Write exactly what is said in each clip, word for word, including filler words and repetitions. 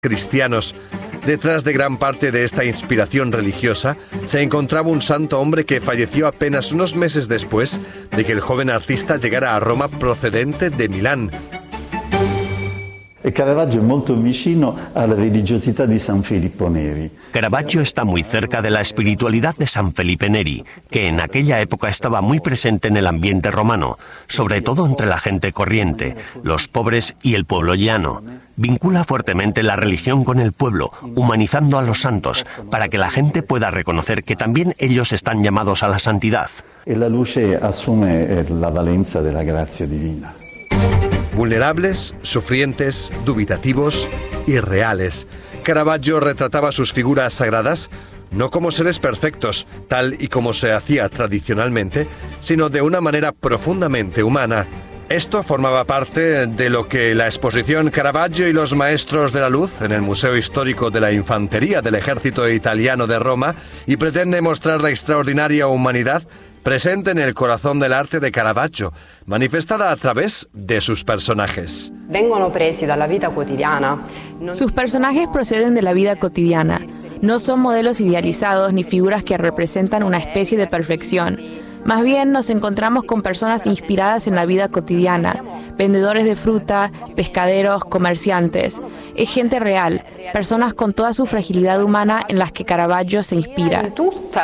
cristianos. Detrás de gran parte de esta inspiración religiosa se encontraba un santo hombre que falleció apenas unos meses después de que el joven artista llegara a Roma procedente de Milán. Caravaggio è molto vicino alla religiosità di San Filippo Neri. Caravaggio está muy cerca de la espiritualidad de San Felipe Neri, que en aquella época estaba muy presente en el ambiente romano, sobre todo entre la gente corriente, los pobres y el pueblo llano. Vincula fuertemente la religión con el pueblo, humanizando a los santos, para que la gente pueda reconocer que también ellos están llamados a la santidad. E la luce assume la valenza della grazia divina. Vulnerables, sufrientes, dubitativos, irreales. Caravaggio retrataba sus figuras sagradas no como seres perfectos, tal y como se hacía tradicionalmente, sino de una manera profundamente humana. Esto formaba parte de lo que la exposición Caravaggio y los Maestros de la Luz en el Museo Histórico de la Infantería del Ejército Italiano de Roma y pretende mostrar la extraordinaria humanidad presente en el corazón del arte de Caravaggio, manifestada a través de sus personajes. Sus personajes proceden de la vida cotidiana. No son modelos idealizados ni figuras que representan una especie de perfección. Más bien nos encontramos con personas inspiradas en la vida cotidiana, vendedores de fruta, pescaderos, comerciantes. Es gente real, personas con toda su fragilidad humana en las que Caravaggio se inspira.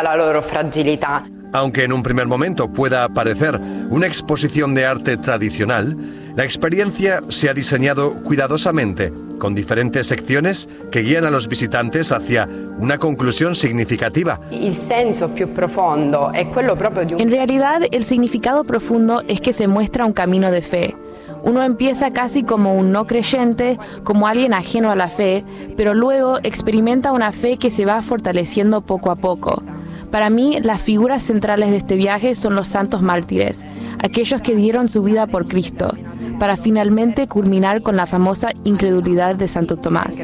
Aunque en un primer momento pueda parecer una exposición de arte tradicional, la experiencia se ha diseñado cuidadosamente, con diferentes secciones que guían a los visitantes hacia una conclusión significativa. En realidad, el significado profundo es que se muestra un camino de fe. Uno empieza casi como un no creyente, como alguien ajeno a la fe, pero luego experimenta una fe que se va fortaleciendo poco a poco. Para mí, las figuras centrales de este viaje son los santos mártires, aquellos que dieron su vida por Cristo, para finalmente culminar con la famosa incredulidad de Santo Tomás.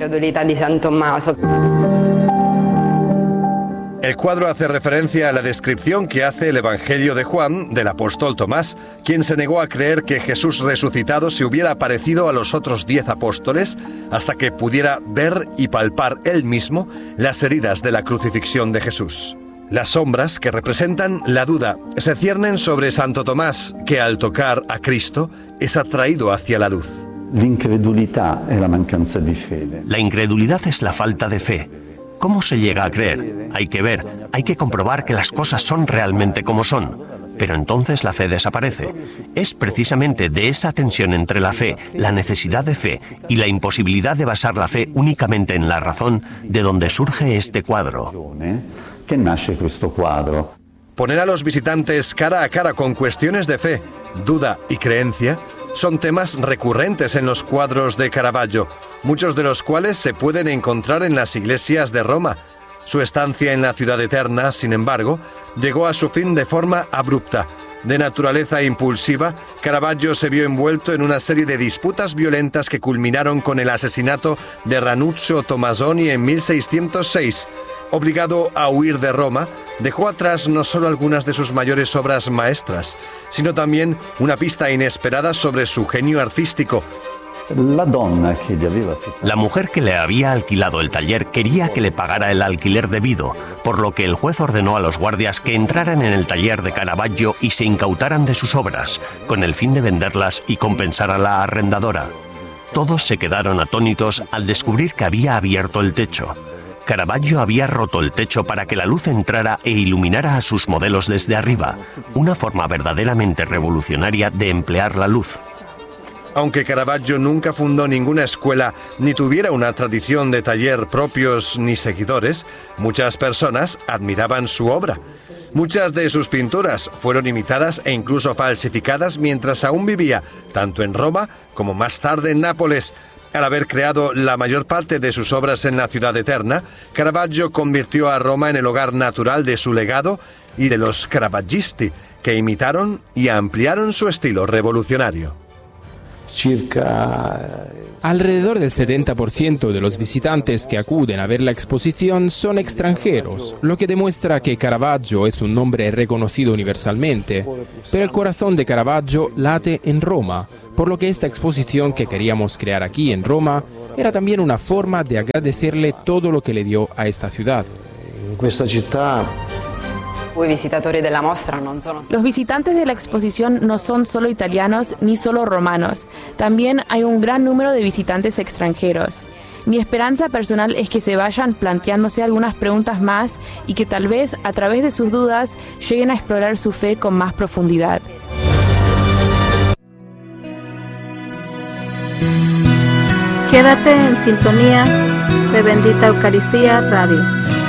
El cuadro hace referencia a la descripción que hace el Evangelio de Juan del apóstol Tomás, quien se negó a creer que Jesús resucitado se hubiera aparecido a los otros diez apóstoles hasta que pudiera ver y palpar él mismo las heridas de la crucifixión de Jesús. Las sombras que representan la duda se ciernen sobre Santo Tomás, que al tocar a Cristo es atraído hacia la luz. La incredulidad es la mancanza di fede. La incredulidad es la falta de fe. ¿Cómo se llega a creer? Hay que ver, hay que comprobar que las cosas son realmente como son. Pero entonces la fe desaparece. Es precisamente de esa tensión entre la fe, la necesidad de fe y la imposibilidad de basar la fe únicamente en la razón de donde surge este cuadro. Que nace questo cuadro. Poner a los visitantes cara a cara con cuestiones de fe, duda y creencia son temas recurrentes en los cuadros de Caravaggio, muchos de los cuales se pueden encontrar en las iglesias de Roma. Su estancia en la ciudad eterna, sin embargo, llegó a su fin de forma abrupta. De naturaleza impulsiva, Caravaggio se vio envuelto en una serie de disputas violentas que culminaron con el asesinato de Ranuccio Tommasoni en mil seiscientos seis. Obligado a huir de Roma, dejó atrás no solo algunas de sus mayores obras maestras, sino también una pista inesperada sobre su genio artístico. La donna que le aveva La mujer que le había alquilado el taller quería que le pagara el alquiler debido, por lo que el juez ordenó a los guardias que entraran en el taller de Caravaggio y se incautaran de sus obras, con el fin de venderlas y compensar a la arrendadora. Todos se quedaron atónitos al descubrir que había abierto el techo. Caravaggio había roto el techo para que la luz entrara e iluminara a sus modelos desde arriba, una forma verdaderamente revolucionaria de emplear la luz. Aunque Caravaggio nunca fundó ninguna escuela ni tuviera una tradición de taller propios ni seguidores, muchas personas admiraban su obra. Muchas de sus pinturas fueron imitadas e incluso falsificadas mientras aún vivía, tanto en Roma como más tarde en Nápoles. Al haber creado la mayor parte de sus obras en la ciudad eterna, Caravaggio convirtió a Roma en el hogar natural de su legado y de los caravaggisti, que imitaron y ampliaron su estilo revolucionario. Circa... Alrededor del setenta por ciento de los visitantes que acuden a ver la exposición son extranjeros, lo que demuestra que Caravaggio es un nombre reconocido universalmente, pero el corazón de Caravaggio late en Roma, por lo que esta exposición que queríamos crear aquí en Roma Era también una forma de agradecerle todo lo que le dio a esta ciudad. Los visitantes de la exposición no son solo italianos ni solo romanos, también hay un gran número de visitantes extranjeros. Mi esperanza personal es que se vayan planteándose algunas preguntas más y que tal vez a través de sus dudas lleguen a explorar su fe con más profundidad. Quédate en sintonía de Bendita Eucaristía Radio.